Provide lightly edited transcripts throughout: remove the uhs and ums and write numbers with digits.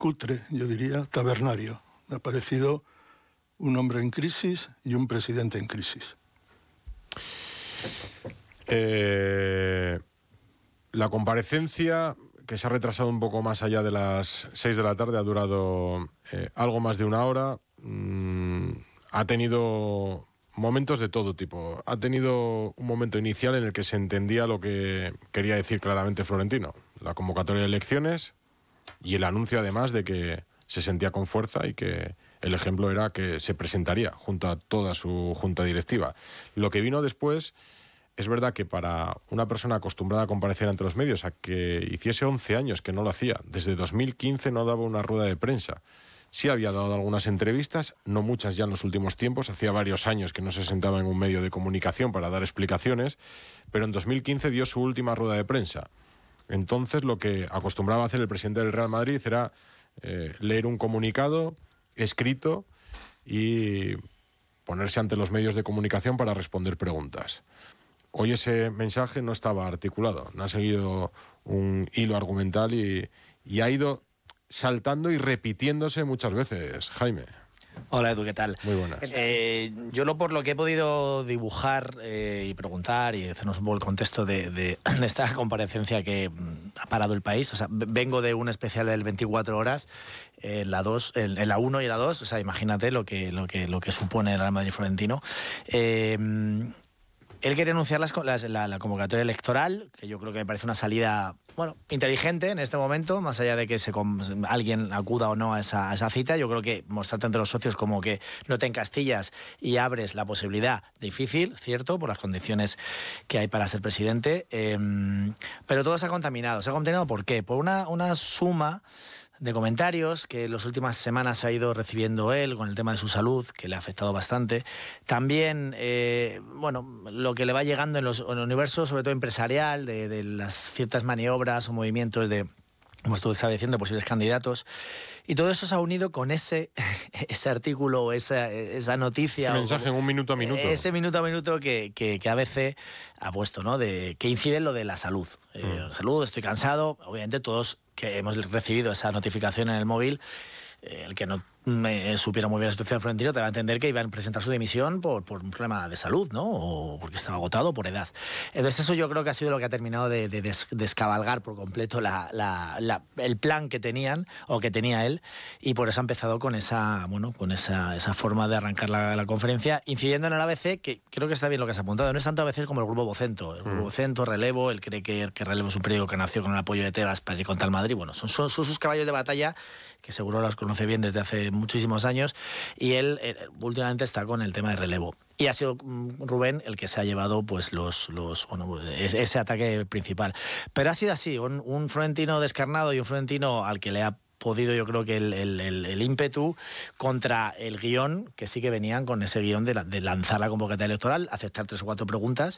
cutre, yo diría, tabernario. Me ha parecido un hombre en crisis y un presidente en crisis. La comparecencia, que se ha retrasado un poco más allá de las 6 de la tarde, ha durado algo más de una hora. Ha tenido momentos de todo tipo. Ha tenido un momento inicial en el que se entendía lo que quería decir claramente Florentino, la convocatoria de elecciones y el anuncio además de que se sentía con fuerza y que el ejemplo era que se presentaría junto a toda su junta directiva. Lo que vino después, es verdad que para una persona acostumbrada a comparecer ante los medios, a que hiciese 11 años que no lo hacía, desde 2015 no daba una rueda de prensa. Sí había dado algunas entrevistas, no muchas ya en los últimos tiempos, hacía varios años que no se sentaba en un medio de comunicación para dar explicaciones, pero en 2015 dio su última rueda de prensa. Entonces lo que acostumbraba a hacer el presidente del Real Madrid era leer un comunicado escrito y ponerse ante los medios de comunicación para responder preguntas. Hoy ese mensaje no estaba articulado, no ha seguido un hilo argumental y ha ido saltando y repitiéndose muchas veces, Jaime. Hola Edu, ¿qué tal? Muy buenas. Yo por lo que he podido dibujar y preguntar y hacernos un poco el contexto de esta comparecencia que ha parado el país, o sea, vengo de un especial del 24 horas, en la 2, en la 1 y la 2, o sea, imagínate lo que supone el Real Madrid Florentino. Él quiere anunciar la convocatoria electoral, que yo creo que me parece una salida, bueno, inteligente en este momento, más allá de que alguien acuda o no a esa cita. Yo creo que mostrarte ante los socios como que no te encastillas y abres la posibilidad, difícil, cierto, por las condiciones que hay para ser presidente, pero todo se ha contaminado. ¿Se ha contaminado por qué? Por una suma de comentarios que en las últimas semanas ha ido recibiendo él con el tema de su salud, que le ha afectado bastante. También, lo que le va llegando en el universo, sobre todo empresarial, de las ciertas maniobras o movimientos de, como tú estás diciendo, posibles candidatos. Y todo eso se ha unido con ese artículo, esa noticia. Ese mensaje en un minuto a minuto. Ese minuto a minuto que a veces ha puesto, ¿no? Que incide en lo de la salud. Salud, estoy cansado. Obviamente todos que hemos recibido esa notificación en el móvil, el que no supiera muy bien la situación de Florentino te va a entender que iban a presentar su dimisión por un problema de salud, ¿no? O porque estaba agotado por edad. Entonces eso yo creo que ha sido lo que ha terminado de descabalgar por completo el plan que tenían o que tenía él, y por eso ha empezado con esa forma de arrancar la conferencia, incidiendo en el ABC, que creo que está bien lo que has apuntado. No es tanto ABC como el Grupo Vocento. El Grupo Vocento, Relevo, él cree que Relevo es un periódico que nació con el apoyo de Tebas para ir contra el Madrid. Bueno, son sus caballos de batalla, que seguro los conoce bien desde hace muchísimos años, y él últimamente está con el tema de Relevo. Y ha sido Rubén el que se ha llevado pues ese ataque principal. Pero ha sido así, un Florentino descarnado y un Florentino al que le ha podido, yo creo que el ímpetu contra el guión, que sí que venían con ese guión de lanzar la convocatoria electoral, aceptar 3 o 4 preguntas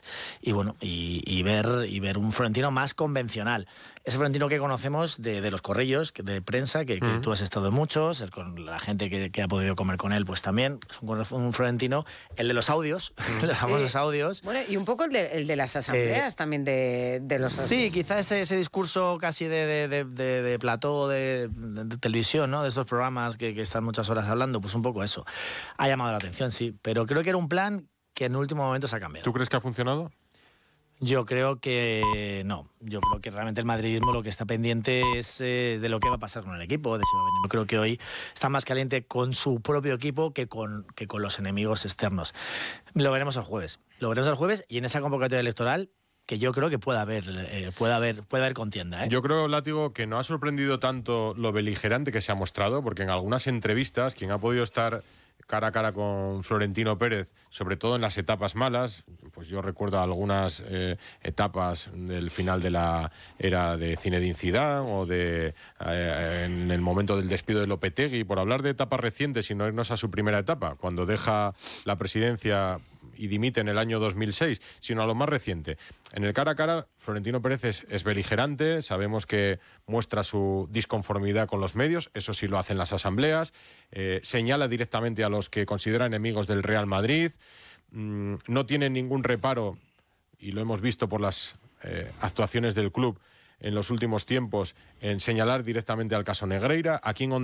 y ver un Florentino más convencional. Ese Florentino que conocemos de los corrillos de prensa, que tú has estado en muchos, con la gente que ha podido comer con él, pues también es un Florentino, el de los audios, los famosos audios. Bueno, y un poco el de las asambleas también de los... Sí, quizá ese discurso casi de plató, de televisión, ¿no? De esos programas que están muchas horas hablando, pues un poco eso. Ha llamado la atención, sí, pero creo que era un plan que en último momento se ha cambiado. ¿Tú crees que ha funcionado? Yo creo que no. Yo creo que realmente el madridismo lo que está pendiente es de lo que va a pasar con el equipo. Yo creo que hoy está más caliente con su propio equipo que con los enemigos externos. Lo veremos el jueves. Y en esa convocatoria electoral, que yo creo que puede haber contienda, ¿eh? Yo creo, Látigo, que no ha sorprendido tanto lo beligerante que se ha mostrado, porque en algunas entrevistas, quien ha podido estar cara a cara con Florentino Pérez, sobre todo en las etapas malas, pues yo recuerdo algunas etapas del final de la era de Zinedine Zidane o en el momento del despido de Lopetegui, por hablar de etapas recientes y no irnos a su primera etapa, cuando deja la presidencia y dimite en el año 2006, sino a lo más reciente. En el cara a cara, Florentino Pérez es beligerante, sabemos que muestra su disconformidad con los medios, eso sí lo hace en las asambleas, señala directamente a los que considera enemigos del Real Madrid, no tiene ningún reparo, y lo hemos visto por las actuaciones del club, en los últimos tiempos en señalar directamente al caso Negreira. Aquí en